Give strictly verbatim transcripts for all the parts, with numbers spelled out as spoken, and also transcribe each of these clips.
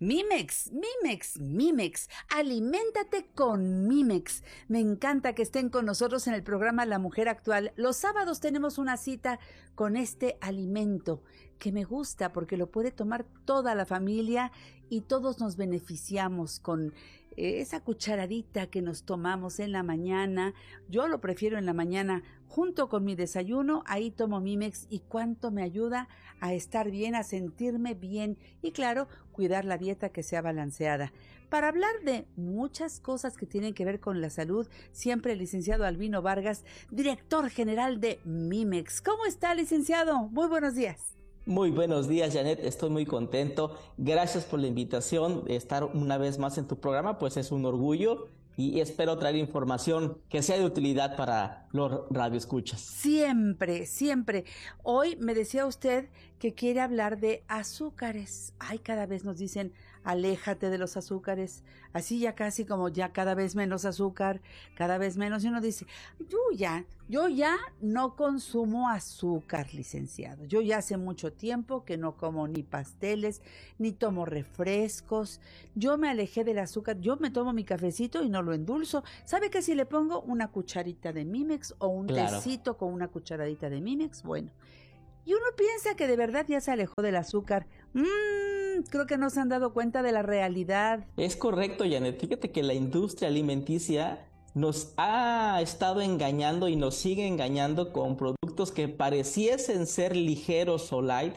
Mimex, Mimex, Mimex, aliméntate con Mimex. Me encanta que estén con nosotros en el programa La Mujer Actual. Los sábados tenemos una cita con este alimento que me gusta porque lo puede tomar toda la familia y todos nos beneficiamos con esa cucharadita que nos tomamos en la mañana. Yo lo prefiero en la mañana junto con mi desayuno. Ahí tomo Mimex y cuánto me ayuda a estar bien, a sentirme bien y claro, cuidar la dieta que sea balanceada. Para hablar de muchas cosas que tienen que ver con la salud, siempre el licenciado Albino Vargas, director general de Mimex. ¿Cómo está, licenciado? Muy buenos días. Muy buenos días, Janet. Estoy muy contento. Gracias por la invitación. Estar una vez más en tu programa, pues es un orgullo y espero traer información que sea de utilidad para los radioescuchas. Siempre, siempre. Hoy me decía usted que quiere hablar de azúcares. Ay, cada vez nos dicen, aléjate de los azúcares. Así ya casi como ya cada vez menos azúcar, cada vez menos. Y uno dice, yo ya, yo ya no consumo azúcar, licenciado. Yo ya hace mucho tiempo que no como ni pasteles, ni tomo refrescos. Yo me alejé del azúcar. Yo me tomo mi cafecito y no lo endulzo. ¿Sabe que si le pongo una cucharita de Mimex o un Claro. tecito con una cucharadita de Mimex? Bueno. Y uno piensa que de verdad ya se alejó del azúcar. Mmm, creo que no se han dado cuenta de la realidad. Es correcto, Janet. Fíjate que la industria alimenticia nos ha estado engañando y nos sigue engañando con productos que pareciesen ser ligeros o light,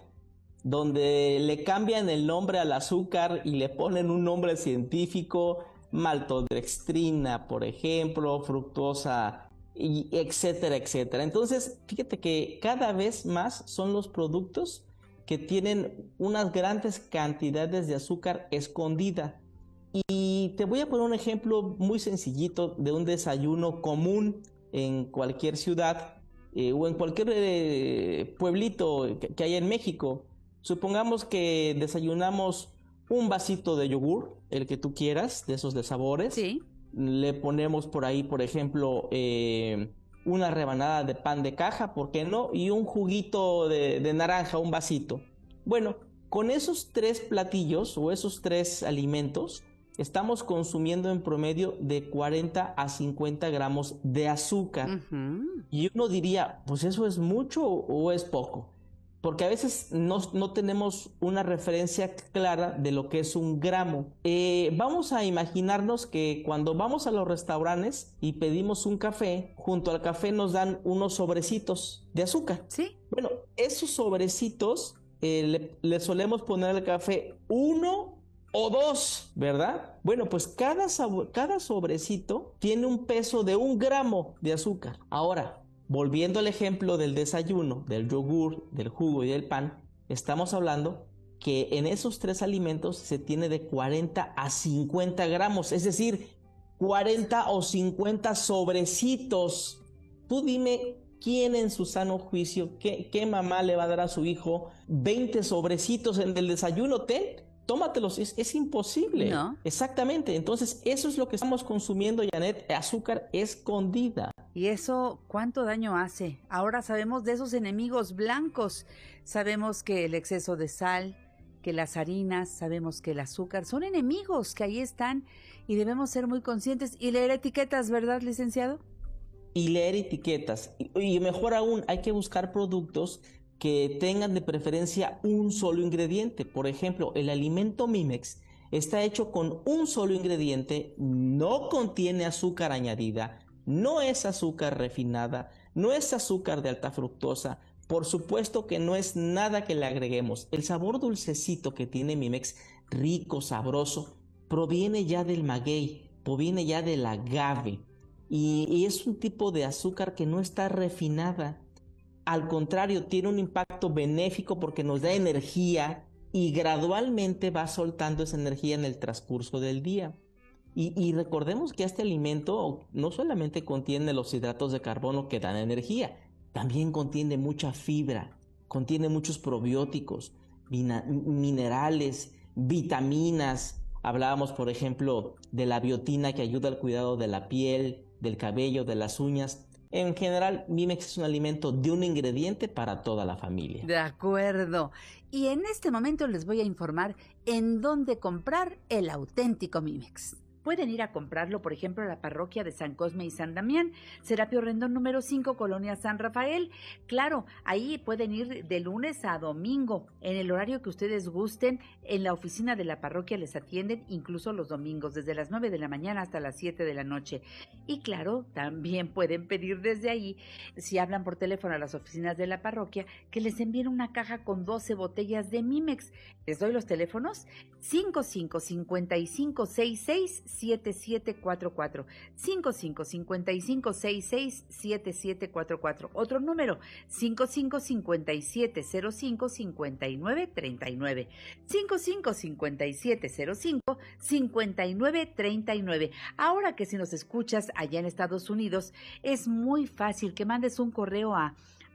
donde le cambian el nombre al azúcar y le ponen un nombre científico, maltodextrina, por ejemplo, fructosa, y etcétera, etcétera. Entonces, fíjate que cada vez más son los productos que tienen unas grandes cantidades de azúcar escondida. Y te voy a poner un ejemplo muy sencillito de un desayuno común en cualquier ciudad eh, o en cualquier eh, pueblito que, que haya en México. Supongamos que desayunamos un vasito de yogur, el que tú quieras, de esos de sabores. Sí. Le ponemos por ahí, por ejemplo, eh, una rebanada de pan de caja, ¿por qué no? Y un juguito de, de naranja, un vasito. Bueno, con esos tres platillos o esos tres alimentos, estamos consumiendo en promedio de cuarenta a cincuenta gramos de azúcar. Uh-huh. Y uno diría, pues eso es mucho o es poco. Porque a veces no, no tenemos una referencia clara de lo que es un gramo. Eh, vamos a imaginarnos que cuando vamos a los restaurantes y pedimos un café, junto al café nos dan unos sobrecitos de azúcar. Sí. Bueno, esos sobrecitos eh, le, le solemos poner al café uno o dos, ¿verdad? Bueno, pues cada, sabo- cada sobrecito tiene un peso de un gramo de azúcar. Ahora, volviendo al ejemplo del desayuno, del yogur, del jugo y del pan, estamos hablando que en esos tres alimentos se tiene de cuarenta a cincuenta gramos, es decir, cuarenta o cincuenta sobrecitos. Tú dime, ¿quién en su sano juicio, qué, qué mamá le va a dar a su hijo veinte sobrecitos en el desayuno? Ten, tómatelos, es, es imposible. No. Exactamente, entonces eso es lo que estamos consumiendo, Janet, azúcar escondida. ¿Y eso cuánto daño hace? Ahora sabemos de esos enemigos blancos. Sabemos que el exceso de sal, que las harinas, sabemos que el azúcar son enemigos que ahí están y debemos ser muy conscientes y leer etiquetas, ¿verdad, licenciado? Y leer etiquetas. Y mejor aún, hay que buscar productos que tengan de preferencia un solo ingrediente. Por ejemplo, el alimento Mimex está hecho con un solo ingrediente, no contiene azúcar añadida, no es azúcar refinada, no es azúcar de alta fructosa. Por supuesto que no es nada que le agreguemos. El sabor dulcecito que tiene Mimex, rico, sabroso, proviene ya del maguey, proviene ya del agave. Y, y es un tipo de azúcar que no está refinada. Al contrario, tiene un impacto benéfico porque nos da energía y gradualmente va soltando esa energía en el transcurso del día. Y, y recordemos que este alimento no solamente contiene los hidratos de carbono que dan energía, también contiene mucha fibra, contiene muchos probióticos, mina- minerales, vitaminas. Hablábamos, por ejemplo, de la biotina que ayuda al cuidado de la piel, del cabello, de las uñas. En general, Mimex es un alimento de un ingrediente para toda la familia. De acuerdo. Y en este momento les voy a informar en dónde comprar el auténtico Mimex. Pueden ir a comprarlo, por ejemplo, a la parroquia de San Cosme y San Damián, Serapio Rendón número cinco, Colonia San Rafael. Claro, ahí pueden ir de lunes a domingo, en el horario que ustedes gusten. En la oficina de la parroquia les atienden, incluso los domingos, desde las nueve de la mañana hasta las siete de la noche. Y claro, también pueden pedir desde ahí, si hablan por teléfono a las oficinas de la parroquia, que les envíen una caja con doce botellas de Mimex. Les doy los teléfonos: cinco cinco cinco cinco seis seis siete siete cuatro cuatro, cinco cinco cinco cinco seis seis siete siete cuatro cuatro, otro número cinco cinco cinco siete cero cinco cinco nueve tres nueve, cinco cinco cinco siete cero cinco cinco nueve tres nueve. Ahora que si nos escuchas allá en Estados Unidos, es muy fácil que mandes un correo a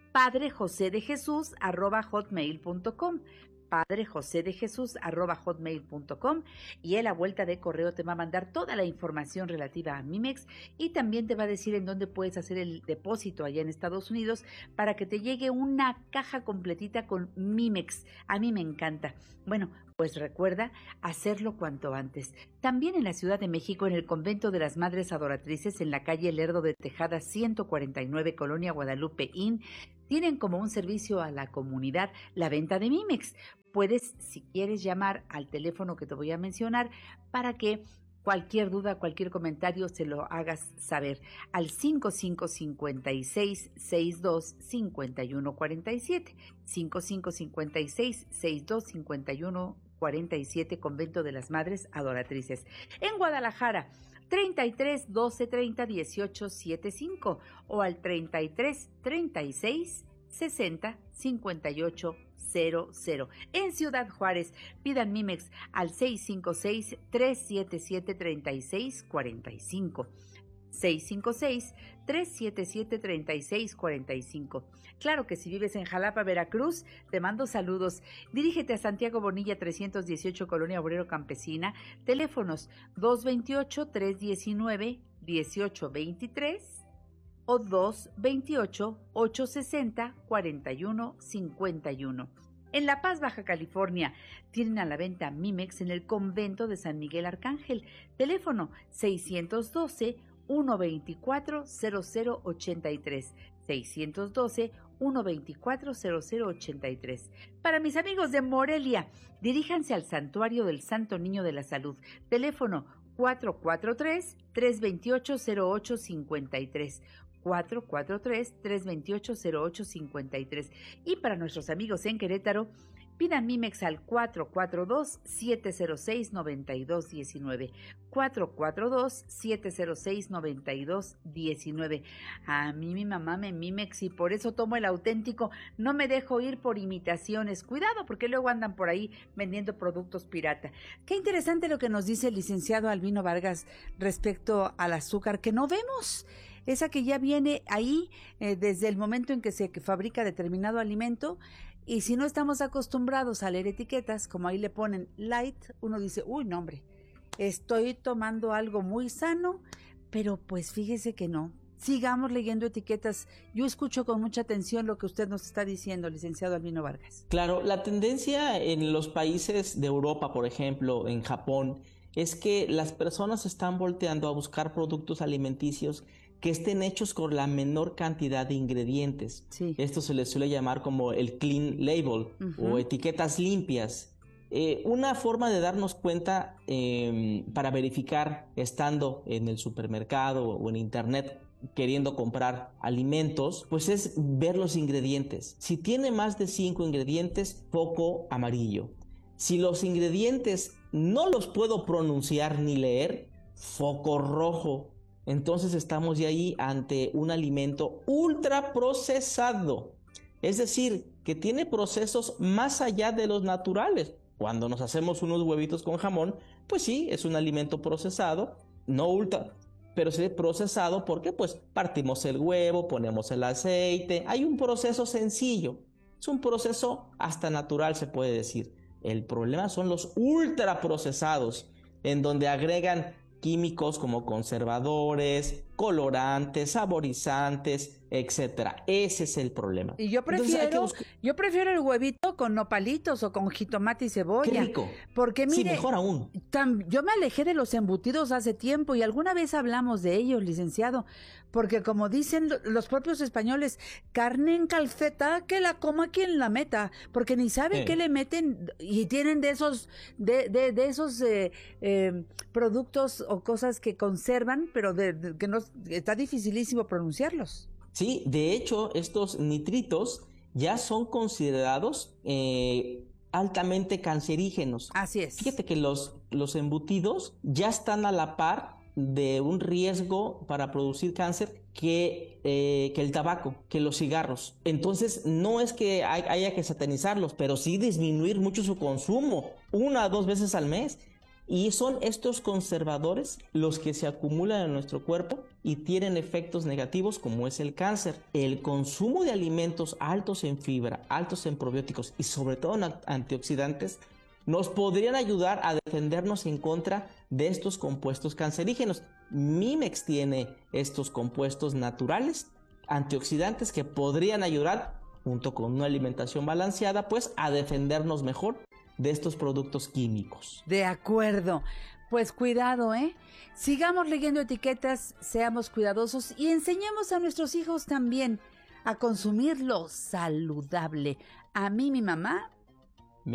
padrejosedejesus arroba hotmail punto com, padrejosedejesus arroba hotmail punto com, y él a vuelta de correo te va a mandar toda la información relativa a Mimex y también te va a decir en dónde puedes hacer el depósito allá en Estados Unidos para que te llegue una caja completita con Mimex. A mí me encanta. Bueno, pues recuerda hacerlo cuanto antes. También en la Ciudad de México, en el Convento de las Madres Adoratrices, en la calle Lerdo de Tejada ciento cuarenta y nueve, Colonia Guadalupe Inn, tienen como un servicio a la comunidad la venta de Mimex. Puedes, si quieres, llamar al teléfono que te voy a mencionar para que cualquier duda, cualquier comentario se lo hagas saber al cinco cinco cinco seis seis dos cinco uno cuatro siete, cinco cinco cinco seis seis dos cinco uno cuatro siete, Convento de las Madres Adoratrices. En Guadalajara, treinta y tres doce treinta dieciocho setenta y cinco o al treinta y tres treinta y seis sesenta cincuenta y ocho cero cero. En Ciudad Juárez, pidan Mimex al seis cinco seis tres siete siete tres seis cuatro cinco. seis cinco seis tres siete siete tres seis cuatro cinco. Claro que si vives en Jalapa, Veracruz, te mando saludos. Dirígete a Santiago Bonilla trescientos dieciocho, Colonia Obrero Campesina. Teléfonos dos veintiocho tres diecinueve dieciocho veintitrés o dos veintiocho ocho sesenta cuarenta y uno cincuenta y uno. En La Paz, Baja California, tienen a la venta Mimex en el Convento de San Miguel Arcángel. Teléfono seiscientos doce uno veinticuatro cero cero ochenta y tres, seiscientos doce uno veinticuatro cero cero ochenta y tres. Para mis amigos de Morelia, diríjanse al Santuario del Santo Niño de la Salud. Teléfono cuatro cuatro tres tres veintiocho cero ocho cincuenta y tres, cuatro cuatro tres tres veintiocho cero ocho cincuenta y tres. Y para nuestros amigos en Querétaro, pidan Mimex al cuatro cuatro dos siete cero seis nueve dos uno nueve, cuatro cuatro dos siete cero seis nueve dos uno nueve. A mí mi mamá me Mimex y por eso tomo el auténtico. No me dejo ir por imitaciones. Cuidado, porque luego andan por ahí vendiendo productos pirata. Qué interesante lo que nos dice el licenciado Albino Vargas respecto al azúcar que no vemos. Esa que ya viene ahí eh, desde el momento en que se fabrica determinado alimento. Y si no estamos acostumbrados a leer etiquetas, como ahí le ponen light, uno dice, uy, no, hombre, estoy tomando algo muy sano, pero pues fíjese que no. Sigamos leyendo etiquetas. Yo escucho con mucha atención lo que usted nos está diciendo, licenciado Albino Vargas. Claro, la tendencia en los países de Europa, por ejemplo, en Japón, es que las personas están volteando a buscar productos alimenticios que estén hechos con la menor cantidad de ingredientes. Sí. Esto se le suele llamar como el clean label, uh-huh, o etiquetas limpias. Eh, una forma de darnos cuenta eh, para verificar estando en el supermercado o en internet queriendo comprar alimentos, pues es ver los ingredientes. Si tiene más de cinco ingredientes, foco amarillo. Si los ingredientes no los puedo pronunciar ni leer, foco rojo. Entonces estamos ya ahí ante un alimento ultraprocesado, es decir, que tiene procesos más allá de los naturales. Cuando nos hacemos unos huevitos con jamón, pues sí, es un alimento procesado, no ultra, pero sí procesado porque pues partimos el huevo, ponemos el aceite, hay un proceso sencillo, es un proceso hasta natural se puede decir. El problema son los ultraprocesados, en donde agregan químicos como conservadores, colorantes, saborizantes, etcétera. Ese es el problema. Y yo prefiero, buscar... yo prefiero el huevito con nopalitos o con jitomate y cebolla. ¡Qué rico! Porque mire, sí, mejor aún. Tam, yo me alejé de los embutidos hace tiempo y alguna vez hablamos de ellos, licenciado, porque como dicen los propios españoles, carne en calceta, que la coma quien la meta, porque ni saben eh. qué le meten y tienen de esos, de, de, de esos eh, eh, productos o cosas que conservan, pero de, de, que no está dificilísimo pronunciarlos. Sí, de hecho, estos nitritos ya son considerados eh, altamente cancerígenos. Así es. Fíjate que los, los embutidos ya están a la par de un riesgo para producir cáncer que, eh, que el tabaco, que los cigarros. Entonces, no es que hay, haya que satanizarlos, pero sí disminuir mucho su consumo, una o dos veces al mes. Y son estos conservadores los que se acumulan en nuestro cuerpo y tienen efectos negativos como es el cáncer. El consumo de alimentos altos en fibra, altos en probióticos y sobre todo en antioxidantes nos podrían ayudar a defendernos en contra de estos compuestos cancerígenos. Mimex tiene estos compuestos naturales, antioxidantes que podrían ayudar, junto con una alimentación balanceada, pues a defendernos mejor de estos productos químicos. De acuerdo. Pues cuidado, ¿eh? Sigamos leyendo etiquetas, seamos cuidadosos y enseñemos a nuestros hijos también a consumir lo saludable. A mí mi mamá